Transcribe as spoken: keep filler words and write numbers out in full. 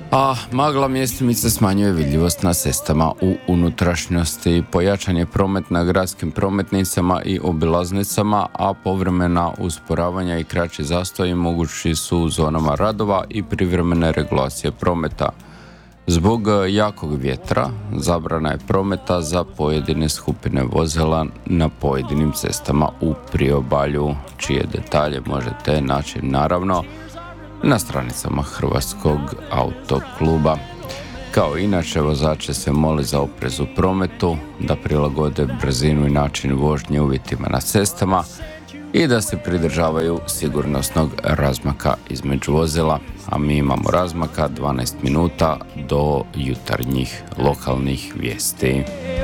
A magla mjestimice smanjuje vidljivost na cestama u unutrašnjosti. Pojačan je promet na gradskim prometnicama i obilaznicama, a povremena usporavanja i kraći zastoji mogući su u zonama radova i privremene regulacije prometa. Zbog jakog vjetra zabrana je prometa za pojedine skupine vozila na pojedinim cestama u priobalju, čije detalje možete naći naravno na stranicama Hrvatskog autokluba. Kao inače, vozače se moli za oprez u prometu, da prilagode brzinu i način vožnje uvjetima na cestama i da se pridržavaju sigurnosnog razmaka između vozila, a mi imamo razmaka dvanaest minuta do jutarnjih lokalnih vijesti.